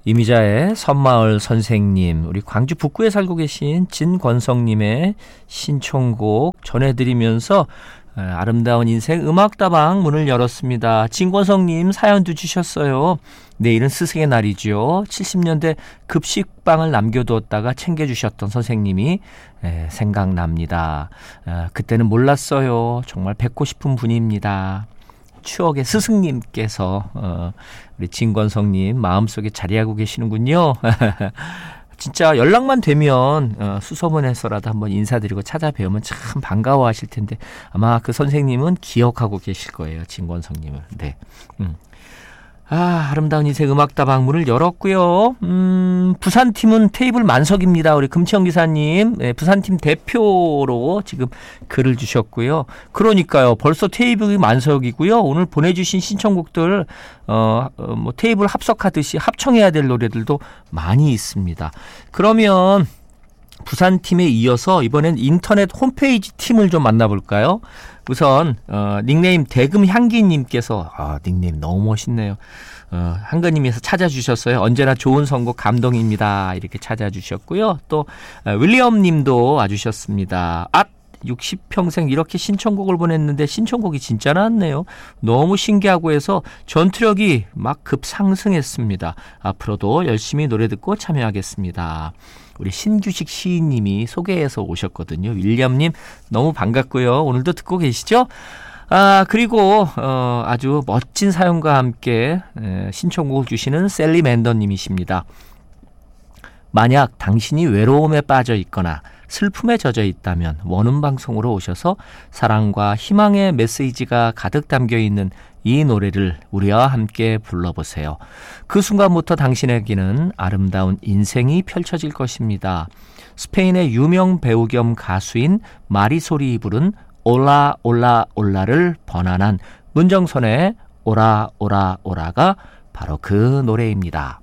이미자의 섬마을 선생님, 우리 광주 북구에 살고 계신 진권성님의 신청곡 전해드리면서 아름다운 인생 음악다방 문을 열었습니다. 진권성님 사연도 주셨어요. 내일은 스승의 날이죠. 70년대 급식방을 남겨두었다가 챙겨주셨던 선생님이 생각납니다. 그때는 몰랐어요. 정말 뵙고 싶은 분입니다. 추억의 스승님께서 우리 진권성님 마음속에 자리하고 계시는군요. 진짜 연락만 되면 수소문해서라도 한번 인사드리고 찾아뵈면 참 반가워하실 텐데 아마 그 선생님은 기억하고 계실 거예요. 진권성님을. 네. 아름다운 인생 음악다방 문을 열었고요. 부산팀은 테이블 만석입니다. 우리 금치영 기사님, 부산팀 대표로 지금 글을 주셨고요. 그러니까요, 벌써 테이블이 만석이고요. 오늘 보내주신 신청곡들 테이블 합석하듯이 합청해야 될 노래들도 많이 있습니다. 그러면 부산팀에 이어서 이번엔 인터넷 홈페이지 팀을 좀 만나볼까요? 우선 닉네임 대금향기님께서 닉네임 너무 멋있네요. 한가님에서 찾아주셨어요. 언제나 좋은 선곡 감동입니다. 이렇게 찾아주셨고요. 또 윌리엄님도 와주셨습니다. 60평생 이렇게 신청곡을 보냈는데 신청곡이 진짜 나왔네요. 너무 신기하고 해서 전투력이 막 급상승했습니다. 앞으로도 열심히 노래 듣고 참여하겠습니다. 우리 신규식 시인님이 소개해서 오셨거든요. 윌리엄님 너무 반갑고요. 오늘도 듣고 계시죠? 그리고 아주 멋진 사연과 함께 신청곡을 주시는 셀리 맨더님이십니다. 만약 당신이 외로움에 빠져 있거나 슬픔에 젖어 있다면 원음방송으로 오셔서 사랑과 희망의 메시지가 가득 담겨있는 이 노래를 우리와 함께 불러보세요. 그 순간부터 당신에게는 아름다운 인생이 펼쳐질 것입니다. 스페인의 유명 배우 겸 가수인 마리솔이 부른 올라 올라 올라를 번안한 문정선의 오라 오라 오라가 바로 그 노래입니다.